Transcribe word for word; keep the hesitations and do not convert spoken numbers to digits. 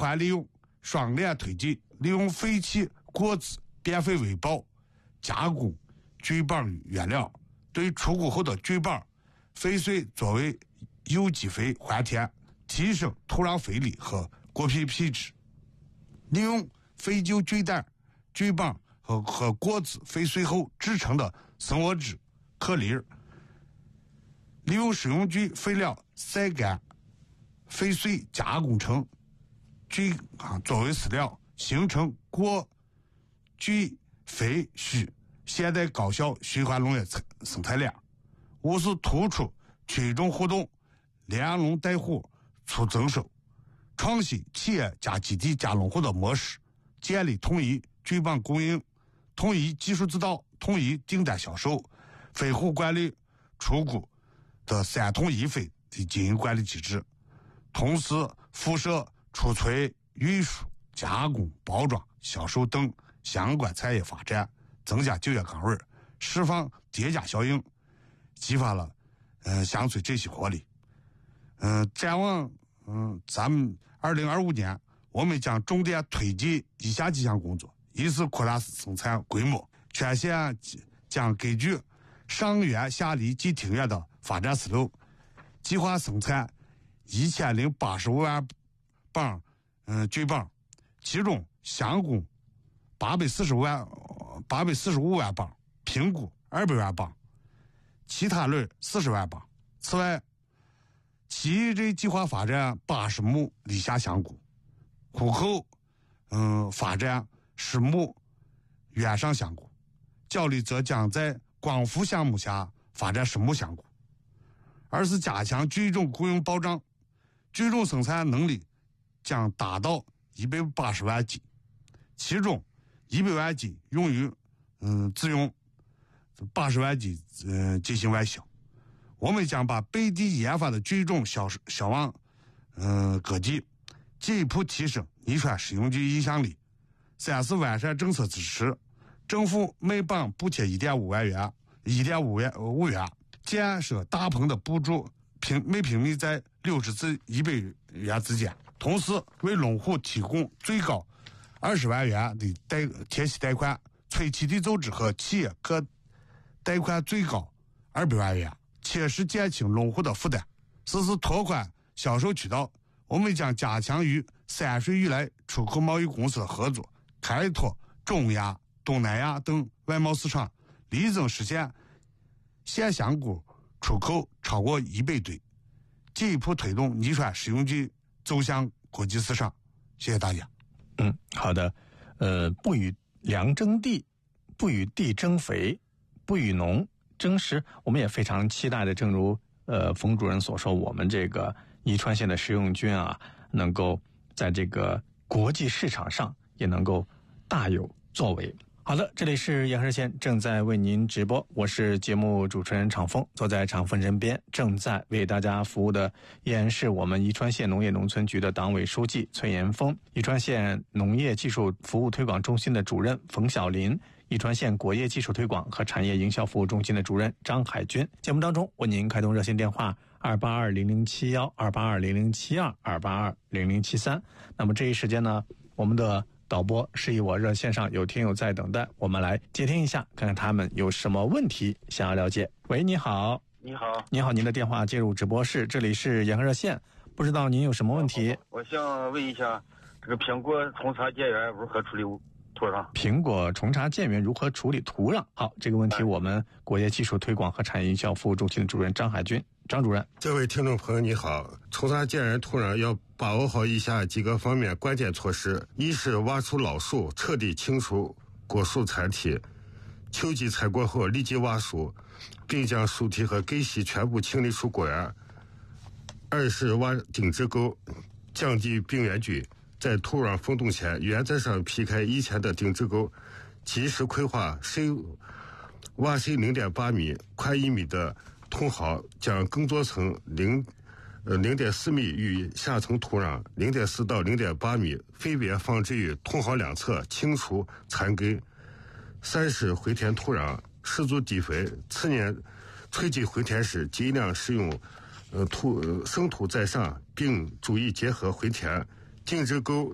欢利用双链推进，利用废弃果子变废为宝，加工菌棒原料，对出谷后的菌棒废碎作为有机肥还田，提升土壤肥力和果皮品质。利用废旧菌蛋、菌棒和和果子废碎后制成的生物质颗粒，利用食用菌废料晒干废碎加工成菌啊作为饲料，形成果菌肥畜现代高效循环农业生态链，务是突出群众互动、联农带户、促增收，创新企业加基地加农户的模式，建立统一菌棒供应、统一技术指导、统一订单销售、肥户管理、出谷的三统一非的经营管理机制，同时辐射储存、运输、加工、包装、销售等相关产业发展，增加就业岗位，释放叠加效应，激发了呃乡村振兴活力。嗯、呃，展望嗯，咱们二零二五年，我们将重点推进以下几项工作：一是扩大生产规模，全县将根据上源下梨季庭院的发展思路，计划生产一千零八十五万磅嗯菌棒，其中香菇八百四十万八百四十五万磅，平菇二百万磅，其他类四十万磅。此外，其这计划发展八十亩里下香菇，虎口嗯发展十亩原上香菇，角里则将在光伏项目下发展十亩香菇。二是加强菌种供应保障，菌种生产能力将达到一百八十万斤，其中一百万斤用于嗯自用，八十万斤嗯进行外销。我们将把本地研发的菌种销销往嗯各地，进一步提升宜川食用菌影响力。三是完善政策支持，政府每磅补贴一点五万元，一点五元五元，建设大棚的补助平每平米在六十至一百元之间，同时为农户提供最高二十万元的贷贴息贷款，催其地走资和企业可贷款最高二百万元，切实减轻农户的负担。四是拓宽销售渠道，我们将加强与三水以来出口贸易公司的合作，开拓中亚、东南亚等外贸市场，力争实现鲜香菇出口超过一百吨，进一步推动宜川食用菌走向国际市场。谢谢大家。 嗯，好的。呃，不与粮争地，不与地争肥，不与农争食，我们也非常期待的，正如呃冯主任所说，我们这个宜川县的食用菌啊，能够在这个国际市场上也能够大有作为。好的，这里是延河县正在为您直播，我是节目主持人常峰，坐在常峰身边正在为大家服务的依然是我们宜川县农业农村局的党委书记崔延峰，宜川县农业技术服务推广中心的主任冯小林，宜川县果业技术推广和产业营销服务中心的主任张海军。节目当中为您开通热线电话二八二零零七一，二八二零零七二，二八二零零七三。那么这一时间呢，我们的导播示意我热线上有听友在等待，我们来接听一下，看看他们有什么问题想要了解。喂，你好。 你好。 你好，您的电话接入直播室，这里是延河热线，不知道您有什么问题？ 我想问一下，这个苹果重查建园如何处理土壤？ 苹果重查建园如何处理土壤？好，这个问题我们果业技术推广和产业营销服务中心的主任张海军，张主任。 这位听众朋友你好，重查建园土壤要把握好以下几个方面关键措施：一是挖出老树，彻底清除果树残体，秋季采果后立即挖树，并将树体和根系全部清理出果园；二是挖顶枝沟，降低病原菌，在土壤封冻前原则上劈开以前的顶枝沟，及时规划深挖深 零点八米、宽一米的通壕，将耕作层零呃 零点四米与下层土壤 零点四到零点八米分别放置于通壕两侧，清除残根。三是回填土壤，适足底肥。次年春季回填时，尽量使用呃土呃生土在上，并注意结合回填。净枝沟